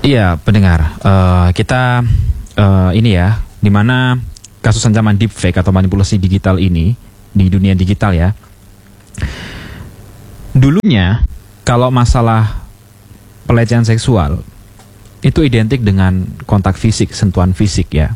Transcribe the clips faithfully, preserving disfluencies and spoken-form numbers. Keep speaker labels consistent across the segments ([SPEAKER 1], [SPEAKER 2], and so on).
[SPEAKER 1] Iya, pendengar. Uh, kita uh, ini ya, di mana kasus ancaman deepfake atau manipulasi digital ini di dunia digital ya. Dulunya kalau masalah pelecehan seksual itu identik dengan kontak fisik, sentuhan fisik ya.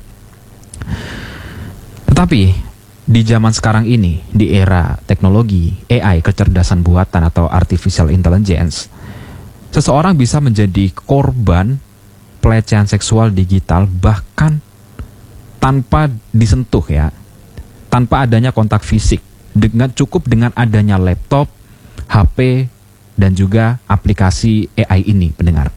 [SPEAKER 1] Tetapi di zaman sekarang ini, di era teknologi A I, kecerdasan buatan atau artificial intelligence, seseorang bisa menjadi korban pelecehan seksual digital bahkan tanpa disentuh ya, tanpa adanya kontak fisik, dengan cukup dengan adanya laptop, H P, dan juga aplikasi A I ini, pendengar.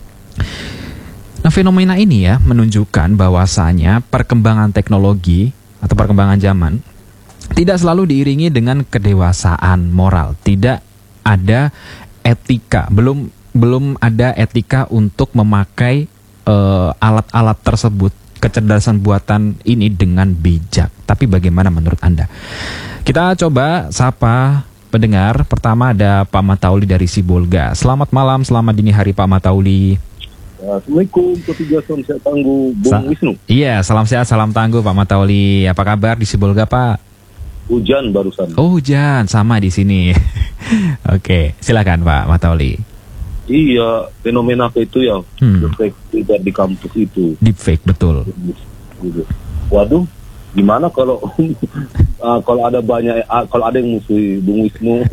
[SPEAKER 1] Nah, fenomena ini ya menunjukkan bahwasanya perkembangan teknologi atau perkembangan zaman tidak selalu diiringi dengan kedewasaan moral. Tidak ada etika, belum belum ada etika untuk memakai uh, alat-alat tersebut, kecerdasan buatan ini dengan bijak. Tapi bagaimana menurut Anda? Kita coba sapa pendengar. Pertama ada Pak Matauli dari Sibolga. Selamat malam, selamat dini hari Pak Matauli.
[SPEAKER 2] Assalamualaikum, ketiga salam sehat tangguh, Bung Sa- Wisnu.
[SPEAKER 1] Iya, salam sehat, salam tangguh Pak Matauli. Apa kabar di Sibolga, Pak?
[SPEAKER 2] Hujan barusan.
[SPEAKER 1] Oh, hujan, sama di sini. Oke, silakan Pak Matauli.
[SPEAKER 2] Iya, fenomena apa itu ya? Hmm. Deepfake di kampus itu.
[SPEAKER 1] Deepfake, betul.
[SPEAKER 2] Waduh, gimana kalau uh, kalau ada banyak, uh, kalau ada yang musuhi Bung Wisnu?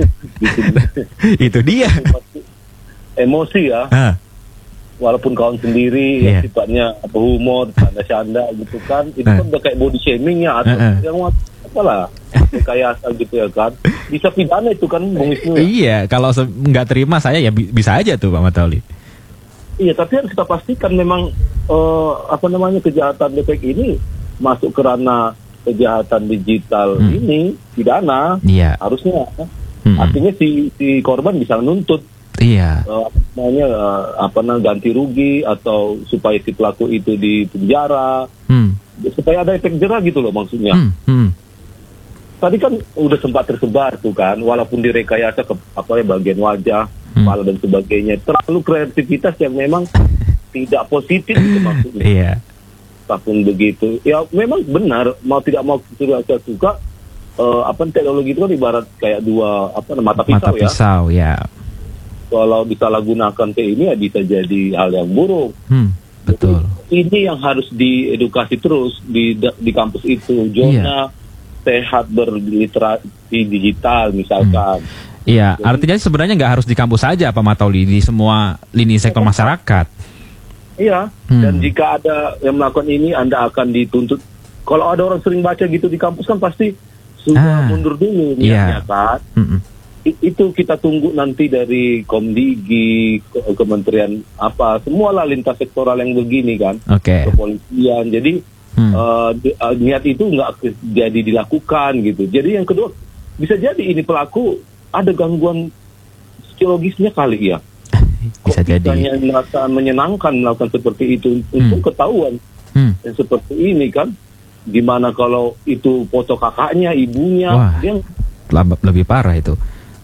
[SPEAKER 1] Itu dia.
[SPEAKER 2] Emosi ya. Huh. Walaupun kawan sendiri yeah. yang sifatnya apa humor, canda-canda gitu kan, itu uh. kan udah kayak body shaming ya atau uh-uh. yang apalah rekayasa gitu ya kan, bisa pidana itu kan Bung Wisnu ya?
[SPEAKER 1] Iya, kalau se- nggak terima saya ya bi- bisa aja tuh Pak Matauli.
[SPEAKER 2] Iya, tapi harus kita pastikan memang uh, apa namanya kejahatan deepfake ini masuk ke ranah kejahatan digital hmm. ini pidana, yeah. harusnya hmm. artinya si si korban bisa menuntut.
[SPEAKER 1] Iya.
[SPEAKER 2] Uh, apa namanya uh, apa namanya ganti rugi atau supaya si pelaku itu di penjara, hmm. supaya ada efek jerah gitu loh maksudnya. Hmm. Hmm. Tadi kan udah sempat tersebar tuh kan, walaupun direkayasa ke apa ya bagian wajah, hmm. kepala dan sebagainya, terlalu kreativitas yang memang tidak positif gitu maksudnya.
[SPEAKER 1] Iya.
[SPEAKER 2] Apapun begitu, ya memang benar mau tidak mau sudah suka uh, apa teknologi itu kan ibarat kayak dua apa mata pisau,
[SPEAKER 1] mata pisau ya.
[SPEAKER 2] ya. Kalau disalahgunakan ke ini ya bisa jadi hal yang buruk.
[SPEAKER 1] Hmm, betul.
[SPEAKER 2] Jadi, ini yang harus diedukasi terus di di kampus itu. Zona yeah. sehat berliterasi digital misalkan.
[SPEAKER 1] Hmm. Iya, jadi, artinya sebenarnya nggak harus di kampus saja Pak Matauli, di semua lini sektor masyarakat.
[SPEAKER 2] Iya, hmm. dan jika ada yang melakukan ini Anda akan dituntut. Kalau ada orang sering baca gitu di kampus kan pasti sudah ah, mundur dulu niatnya yeah. kan. Hmm. Itu kita tunggu nanti dari Komdigi, ke- Kementerian apa, semualah lintas sektoral yang begini kan,
[SPEAKER 1] okay.
[SPEAKER 2] kepolisian. Jadi hmm. uh, di, uh, niat itu nggak jadi dilakukan gitu. Jadi yang kedua bisa jadi ini pelaku ada gangguan psikologisnya kali ya.
[SPEAKER 1] Bisa
[SPEAKER 2] Kok
[SPEAKER 1] jadi.
[SPEAKER 2] Merasa menyenangkan melakukan seperti itu untuk hmm. ketahuan hmm. yang seperti ini kan. Gimana kalau itu foto kakaknya, ibunya,
[SPEAKER 1] wah,
[SPEAKER 2] dia
[SPEAKER 1] lebih parah itu.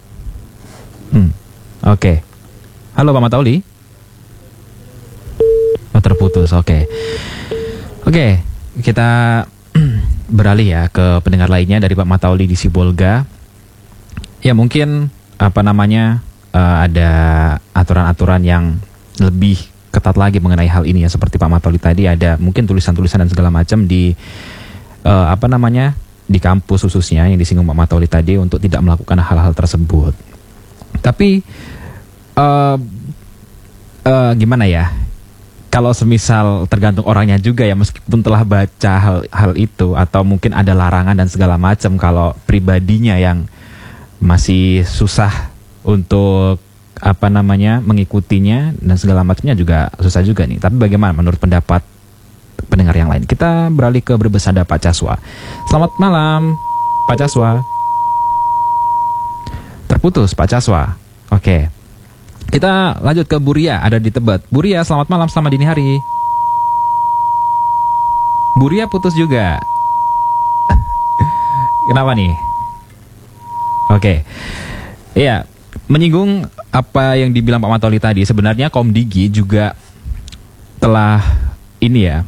[SPEAKER 1] Hmm. Oke. Okay. Halo Pak Matauli. Oh, terputus. Oke. Okay. Oke, okay. Kita beralih ya ke pendengar lainnya dari Pak Matauli di Sibolga. Ya mungkin apa namanya uh, ada aturan-aturan yang lebih ketat lagi mengenai hal ini ya, seperti Pak Matauli tadi ada mungkin tulisan-tulisan dan segala macam di uh, apa namanya di kampus khususnya yang disinggung Pak Matauli tadi untuk tidak melakukan hal-hal tersebut. Tapi uh, uh, gimana ya? Kalau semisal tergantung orangnya juga ya, meskipun telah baca hal hal itu atau mungkin ada larangan dan segala macam, kalau pribadinya yang masih susah untuk apa namanya mengikutinya dan segala macamnya juga susah juga nih. Tapi bagaimana menurut pendapat pendengar yang lain? Kita beralih ke Brebes, ada Pak Caswa. Selamat malam Pak Caswa. Terputus Pak Caswa. Oke. Kita lanjut ke Buria, ada di Tebet. Buria, selamat malam, selamat dini hari. Buria putus juga. Kenapa nih? Oke. Iya, menyinggung apa yang dibilang Pak Matauli tadi, sebenarnya Komdigi juga telah ini ya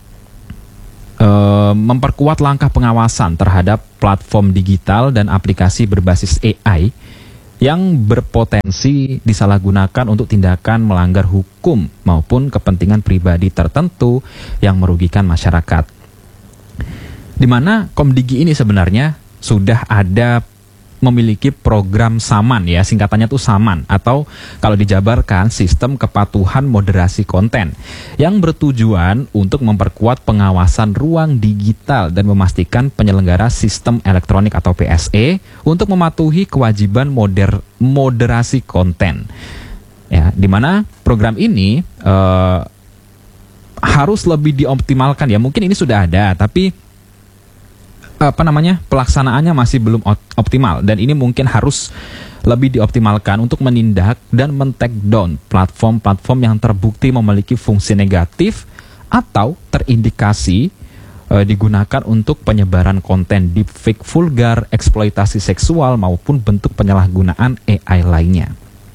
[SPEAKER 1] uh, memperkuat langkah pengawasan terhadap platform digital dan aplikasi berbasis A I yang berpotensi disalahgunakan untuk tindakan melanggar hukum maupun kepentingan pribadi tertentu yang merugikan masyarakat. Di mana Komdigi ini sebenarnya sudah ada memiliki program SAMAN ya, singkatannya tuh SAMAN, atau kalau dijabarkan Sistem Kepatuhan Moderasi Konten, yang bertujuan untuk memperkuat pengawasan ruang digital dan memastikan penyelenggara sistem elektronik atau P S E untuk mematuhi kewajiban moder moderasi konten. Ya, di mana program ini uh, harus lebih dioptimalkan ya. Mungkin ini sudah ada, tapi apa namanya pelaksanaannya masih belum optimal, dan ini mungkin harus lebih dioptimalkan untuk menindak dan men-take down platform-platform yang terbukti memiliki fungsi negatif atau terindikasi e, digunakan untuk penyebaran konten deepfake vulgar, eksploitasi seksual maupun bentuk penyalahgunaan A I lainnya.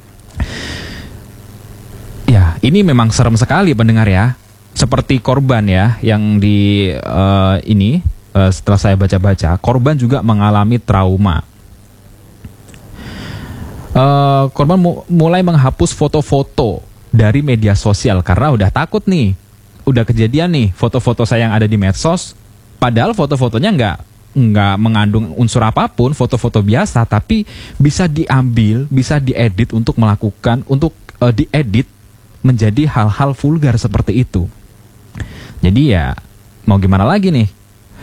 [SPEAKER 1] Ya, ini memang serem sekali pendengar ya. Seperti korban ya yang di e, ini Uh, setelah saya baca-baca, korban juga mengalami trauma. Uh, korban mu mulai menghapus foto-foto dari media sosial karena udah takut nih, udah kejadian nih foto-foto saya yang ada di medsos. Padahal foto-fotonya nggak nggak mengandung unsur apapun, foto-foto biasa, tapi bisa diambil, bisa diedit untuk melakukan, untuk uh, diedit menjadi hal-hal vulgar seperti itu. Jadi ya mau gimana lagi nih?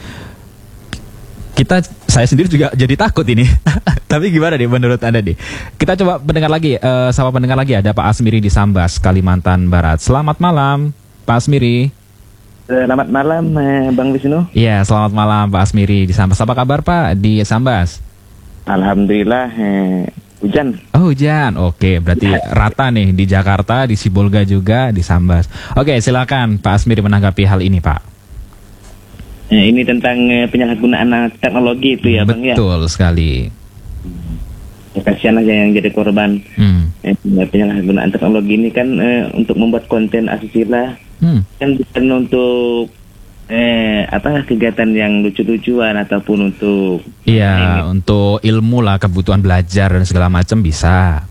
[SPEAKER 1] Kita, saya sendiri juga jadi takut ini. Tapi gimana nih menurut Anda nih? Kita coba pendengar lagi, uh, sama pendengar lagi, ada Pak Asmiri di Sambas, Kalimantan Barat. Selamat malam, Pak Asmiri.
[SPEAKER 3] Selamat malam, Bang Wisnu.
[SPEAKER 1] Iya, selamat malam Pak Asmiri di Sambas. Apa kabar Pak di Sambas?
[SPEAKER 3] Alhamdulillah, eh, hujan.
[SPEAKER 1] Oh hujan, oke. Berarti rata nih di Jakarta, di Sibolga juga, di Sambas. Oke, silakan Pak Asmiri menanggapi hal ini Pak.
[SPEAKER 3] Nah, ini tentang eh, penyalahgunaan teknologi itu ya, Bang ya.
[SPEAKER 1] Betul sekali.
[SPEAKER 3] Ya, kasihan aja yang jadi korban. Hmm. Eh, penyalahgunaan teknologi ini kan eh, untuk membuat konten asusila, hmm. kan bukan untuk eh, apa kegiatan yang lucu-lucuan ataupun untuk
[SPEAKER 1] iya, ini. Untuk ilmu lah, kebutuhan belajar dan segala macam bisa.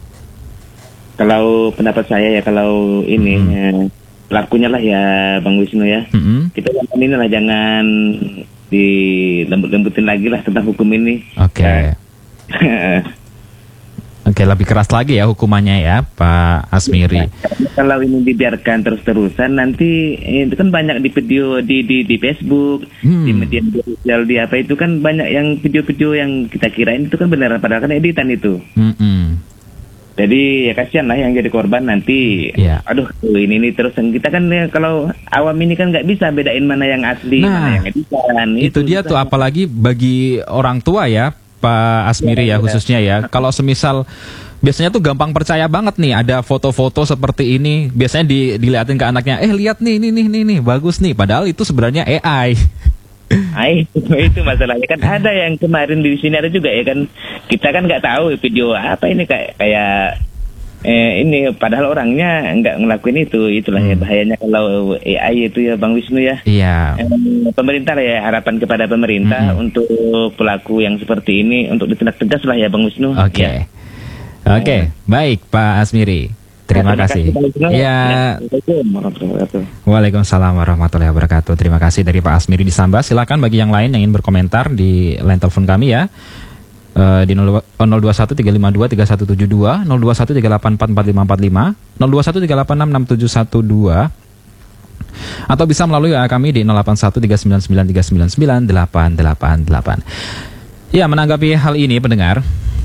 [SPEAKER 3] Kalau pendapat saya ya, kalau ini hmm. eh, pelakunya lah ya Bang Wisnu ya. Mm-hmm. Kita jangan ini lah, jangan dilembut-lembutin lagi lah tentang hukum ini.
[SPEAKER 1] Oke. Okay. Oke, okay, lebih keras lagi ya hukumannya ya Pak Asmiri.
[SPEAKER 3] Ya, kalau ini dibiarkan terus-terusan nanti itu kan banyak di video di di, di Facebook, hmm. di media sosial, di apa itu kan banyak yang video-video yang kita kirain itu kan beneran padahal kan editan itu. Mm-hmm. Jadi ya kasihan lah yang jadi korban nanti. Yeah. Aduh, ini ini terus kita kan ya, kalau awam ini kan nggak bisa bedain mana yang asli, nah, mana yang editan.
[SPEAKER 1] Itu, itu dia tuh, apalagi bagi orang tua ya, Pak Asmiri ya, ya khususnya ya. Kalau semisal biasanya tuh gampang percaya banget nih, ada foto-foto seperti ini, biasanya di, dilihatin ke anaknya, eh lihat nih, nih, nih, nih, nih, bagus nih. Padahal itu sebenarnya A I.
[SPEAKER 3] Ay, itu masalahnya kan. Ada yang kemarin di sini ada juga ya kan, kita kan nggak tahu video apa ini kayak kayak eh, ini padahal orangnya nggak ngelakuin itu. Itulah hmm. ya bahayanya kalau A I itu ya Bang Wisnu ya.
[SPEAKER 1] Iya.
[SPEAKER 3] Eh, pemerintah ya, harapan kepada pemerintah hmm. untuk pelaku yang seperti ini untuk ditindak tegas lah ya Bang Wisnu.
[SPEAKER 1] Oke. Okay.
[SPEAKER 3] Ya.
[SPEAKER 1] Oke, okay. Baik Pak Asmiri. Terima, terima kasih. kasih ya. Waalaikumsalam warahmatullahi wabarakatuh. Terima kasih dari Pak Asmiri di Sambas. Silakan bagi yang lain yang ingin berkomentar di line telepon kami ya. Uh, di nol dua satu tiga lima dua tiga satu tujuh dua, nol dua satu tiga delapan empat empat lima empat lima, nol dua satu tiga delapan enam enam tujuh satu dua, atau bisa melalui W A kami di nol delapan satu tiga sembilan sembilan tiga sembilan sembilan delapan delapan delapan. Ya, menanggapi hal ini pendengar,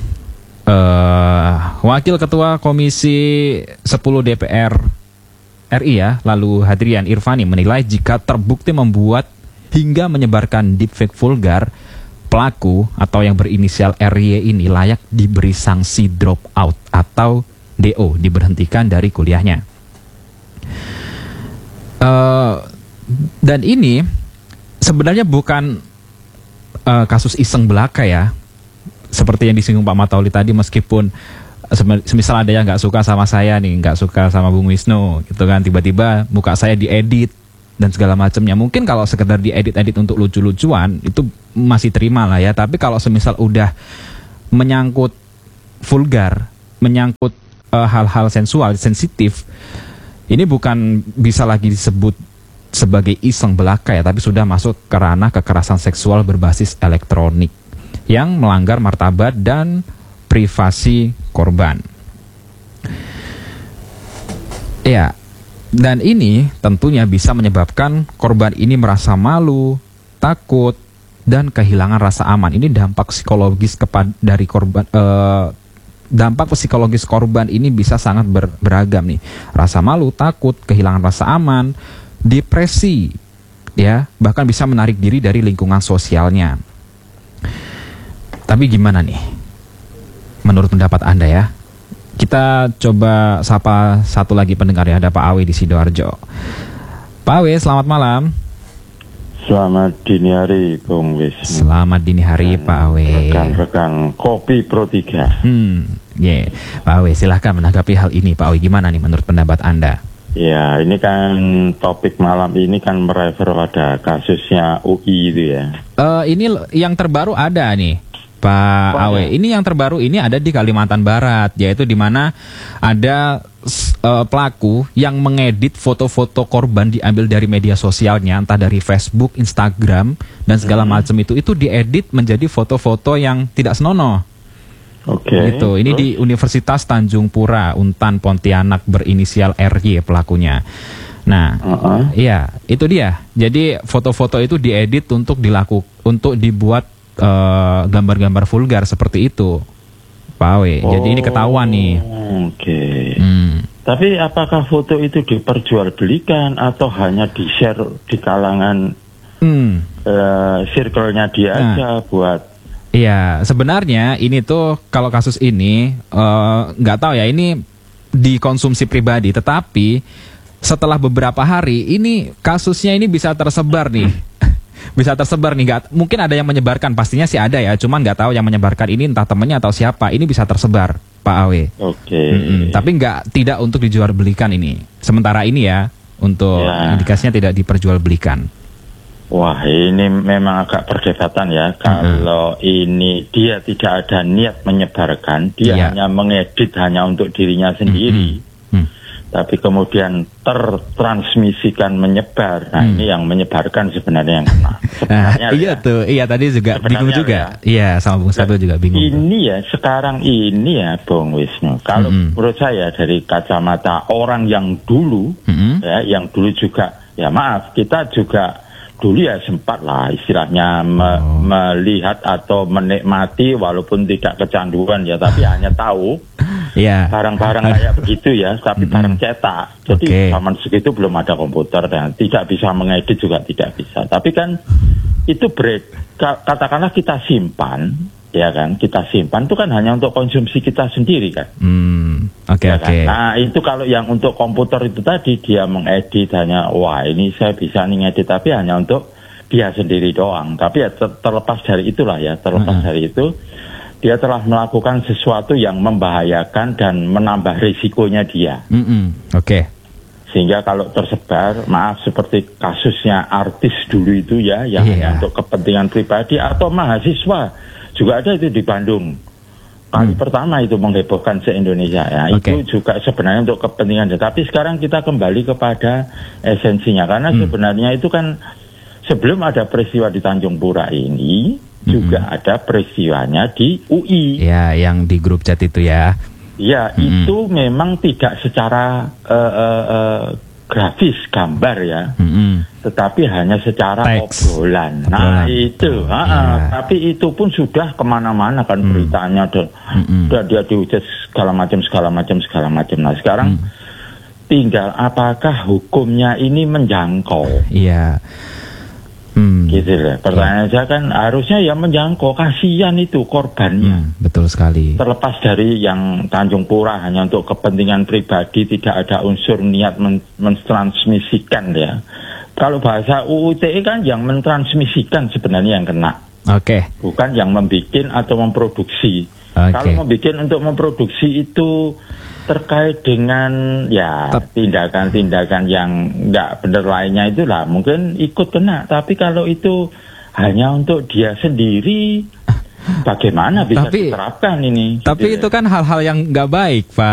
[SPEAKER 1] Uh, Wakil Ketua Komisi sepuluh D P R R I ya, lalu Hadrian Irvani menilai jika terbukti membuat hingga menyebarkan deepfake vulgar, pelaku atau yang berinisial R Y ini layak diberi sanksi drop out atau D O, diberhentikan dari kuliahnya. Uh, dan ini sebenarnya bukan uh, kasus iseng belaka ya, seperti yang disinggung Pak Matauli tadi, meskipun semisal ada yang nggak suka sama saya nih, nggak suka sama Bung Wisnu, gitu kan, tiba-tiba muka saya diedit dan segala macamnya. Mungkin kalau sekedar diedit-edit untuk lucu-lucuan itu masih terima lah ya. Tapi kalau semisal udah menyangkut vulgar, menyangkut uh, hal-hal sensual, sensitif, ini bukan bisa lagi disebut sebagai iseng belaka ya, tapi sudah masuk ke ranah kekerasan seksual berbasis elektronik yang melanggar martabat dan privasi korban. Ya, dan ini tentunya bisa menyebabkan korban ini merasa malu, takut, dan kehilangan rasa aman. Ini dampak psikologis kepada dari korban. Eh, dampak psikologis korban ini bisa sangat ber, beragam nih. Rasa malu, takut, kehilangan rasa aman, depresi, ya, bahkan bisa menarik diri dari lingkungan sosialnya. Tapi gimana nih? Menurut pendapat Anda ya. Kita coba sapa satu lagi pendengar ya, ada Pak Awe di Sidoarjo. Pak Awe, selamat malam.
[SPEAKER 4] Selamat dini hari, Bung Wisnu.
[SPEAKER 1] Selamat dini hari, dan Pak Awe.
[SPEAKER 4] Rekan-rekan Kopi Pro tiga.
[SPEAKER 1] Hmm, ya, yeah. Pak Awe, silahkan menanggapi hal ini. Pak Awe, gimana nih menurut pendapat Anda?
[SPEAKER 4] Ya, ini kan topik malam ini kan merefer pada kasusnya U I itu ya.
[SPEAKER 1] Uh, ini yang terbaru ada nih, Pak Awe. Ini yang terbaru ini ada di Kalimantan Barat, yaitu di mana ada uh, pelaku yang mengedit foto-foto korban diambil dari media sosialnya, entah dari Facebook, Instagram, dan segala hmm. macam itu. Itu diedit menjadi foto-foto yang tidak senonoh. Oke. Okay. Gitu. Ini Terus? Di Universitas Tanjung Pura, Untan, Pontianak, berinisial R Y pelakunya. Nah, uh-uh. iya, itu dia. Jadi foto-foto itu diedit untuk dilaku, untuk dibuat Uh, gambar-gambar vulgar seperti itu, Pak Awe. Oh, jadi ini ketahuan nih.
[SPEAKER 4] Oke. Okay. Hmm. Tapi apakah foto itu diperjualbelikan atau hanya di-share di kalangan hmm. uh, circle-nya dia nah. aja buat?
[SPEAKER 1] Iya, sebenarnya ini tuh kalau kasus ini nggak uh, tahu ya, ini dikonsumsi pribadi. Tetapi setelah beberapa hari ini kasusnya ini bisa tersebar nih. Bisa tersebar nih, gak, mungkin ada yang menyebarkan, pastinya sih ada ya, cuman nggak tahu yang menyebarkan ini entah temennya atau siapa. Ini bisa tersebar, Pak Awe.
[SPEAKER 4] Oke. Okay.
[SPEAKER 1] Mm-mm, tapi nggak, tidak untuk dijualbelikan ini. Sementara ini ya, untuk ya. indikasinya tidak diperjualbelikan.
[SPEAKER 4] Wah, ini memang agak perdebatan ya. Kalau mm-hmm. ini dia tidak ada niat menyebarkan, dia yeah. hanya mengedit hanya untuk dirinya sendiri. Mm-hmm. Mm. Tapi kemudian tertransmisikan menyebar. Nah hmm. ini yang menyebarkan sebenarnya yang kena. Sebenarnya
[SPEAKER 1] nah, iya ya, tuh, iya tadi juga bingung juga. Ya, iya, sama Bung Sabil juga bingung.
[SPEAKER 4] Ini tuh. ya sekarang ini ya, Bung Wisnu. Kalau hmm. menurut saya dari kacamata orang yang dulu, hmm. ya, yang dulu juga, ya maaf, kita juga dulu ya sempat lah istilahnya me, oh. melihat atau menikmati walaupun tidak kecanduan ya, tapi hanya tahu. Yeah. Barang-barang kayak begitu ya, tapi mm-hmm. barang cetak. Jadi okay. zaman segitu belum ada komputer dan tidak bisa mengedit juga tidak bisa. Tapi kan itu break, katakanlah kita simpan, ya kan, kita simpan itu kan hanya untuk konsumsi kita sendiri kan.
[SPEAKER 1] Mm. Oke okay, ya oke. Okay.
[SPEAKER 4] Kan? Nah itu kalau yang untuk komputer itu tadi dia mengedit hanya, wah ini saya bisa nih ngedit, tapi hanya untuk dia sendiri doang. Tapi ya ter- terlepas dari itulah ya, terlepas uh-huh. dari itu. Dia telah melakukan sesuatu yang membahayakan dan menambah risikonya dia. Mm-hmm. Oke. Okay. Sehingga kalau tersebar, maaf seperti kasusnya artis dulu itu ya, yang yeah. untuk kepentingan pribadi atau mahasiswa juga ada itu di Bandung. Kali mm. pertama itu menghebohkan se-Indonesia ya. Okay. Itu juga sebenarnya untuk kepentingan. Tapi sekarang kita kembali kepada esensinya, karena mm. sebenarnya itu kan sebelum ada peristiwa di Tanjung Pura ini. Juga mm-hmm. ada peristiwanya di U I.
[SPEAKER 1] Ya, yang di grup chat itu ya.
[SPEAKER 4] Ya, mm-hmm. itu memang tidak secara uh, uh, uh, grafis gambar ya, mm-hmm. tetapi hanya secara Teks. obrolan. Nah itu, ha, yeah. tapi itu pun sudah kemana-mana kan mm. beritanya, dan mm-hmm. dia diuji segala macam, segala macam, segala macam. Nah sekarang mm. tinggal apakah hukumnya ini menjangkau?
[SPEAKER 1] Iya. Yeah.
[SPEAKER 4] Hmm. Gitu lah. Pertanyaan ya. saya kan harusnya ya menjangkau, kasihan itu korbannya.
[SPEAKER 1] Hmm, betul sekali.
[SPEAKER 4] Terlepas dari yang Tanjung Pura hanya untuk kepentingan pribadi, tidak ada unsur niat men- mentransmisikan ya. Kalau bahasa U U I T E kan yang mentransmisikan sebenarnya yang kena.
[SPEAKER 1] Oke. Okay.
[SPEAKER 4] Bukan yang membikin atau memproduksi.
[SPEAKER 1] Okay.
[SPEAKER 4] Kalau mau bikin untuk memproduksi itu terkait dengan ya
[SPEAKER 1] Tep.
[SPEAKER 4] tindakan-tindakan yang nggak benar lainnya itulah mungkin ikut kena. Tapi kalau itu hanya untuk dia sendiri, bagaimana bisa
[SPEAKER 1] Tapi-
[SPEAKER 4] diterapkan ini?
[SPEAKER 1] Tapi
[SPEAKER 4] Gitu
[SPEAKER 1] itu
[SPEAKER 4] ya.
[SPEAKER 1] kan hal-hal yang nggak baik, Pak.